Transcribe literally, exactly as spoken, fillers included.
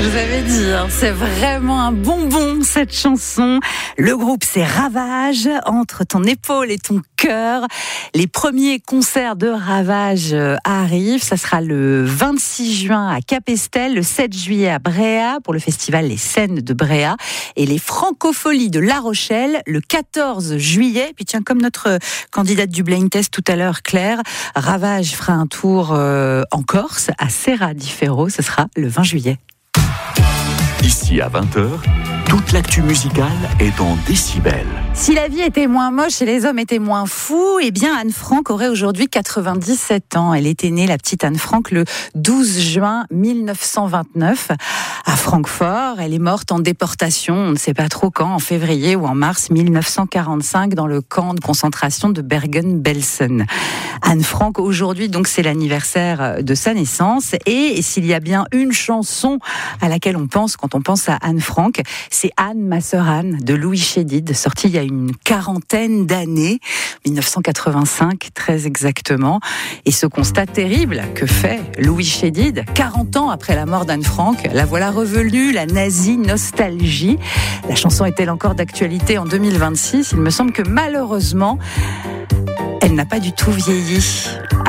Je vous avais dit, hein, c'est vraiment un bonbon cette chanson. Le groupe c'est Ravage, entre ton épaule et ton cœur. Les premiers concerts de Ravage arrivent, ça sera le vingt-six juin à Capesterre, le sept juillet à Bréa pour le festival Les Scènes de Bréa et les Francopholies de La Rochelle le quatorze juillet. Puis tiens, comme notre candidate du blind test tout à l'heure, Claire, Ravage fera un tour euh, en Corse à Serra di Ferro, ce sera le vingt juillet. Ici à vingt heures, toute l'actu musicale est dans Décibel. Si la vie était moins moche et les hommes étaient moins fous, eh bien Anne Frank aurait aujourd'hui quatre-vingt-dix-sept ans. Elle était née, la petite Anne Frank, le douze juin mille neuf cent vingt-neuf à Francfort. Elle est morte en déportation, on ne sait pas trop quand, en février ou en mars mille neuf cent quarante-cinq dans le camp de concentration de Bergen-Belsen. Anne Frank, aujourd'hui, donc c'est l'anniversaire de sa naissance. Et s'il y a bien une chanson à laquelle on pense quand on pense à Anne Frank, c'est Anne, ma sœur Anne, de Louis Chédid, sortie il y a une quarantaine d'années, dix-neuf cent quatre-vingt-cinq très exactement. Et ce constat terrible que fait Louis Chédid, quarante ans après la mort d'Anne Frank, la voilà revenue, la nazie nostalgie. La chanson est-elle encore d'actualité en deux mille vingt-six ? Il me semble que malheureusement, elle n'a pas du tout vieilli.